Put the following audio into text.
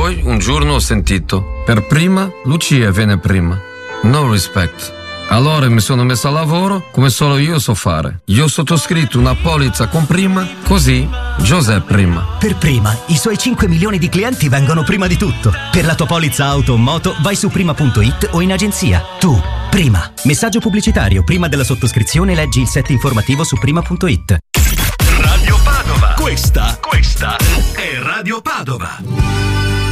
Poi un giorno ho sentito: per prima Lucia viene prima. No respect. Allora mi sono messo a lavoro come solo io so fare. Io ho sottoscritto una polizza con prima, così Giuseppe prima. Per prima, i suoi 5 milioni di clienti vengono prima di tutto. Per la tua polizza auto o moto vai su prima.it o in agenzia. Tu, prima. Messaggio pubblicitario. Prima della sottoscrizione leggi il set informativo su prima.it. Radio Padova. Questa è Radio Padova.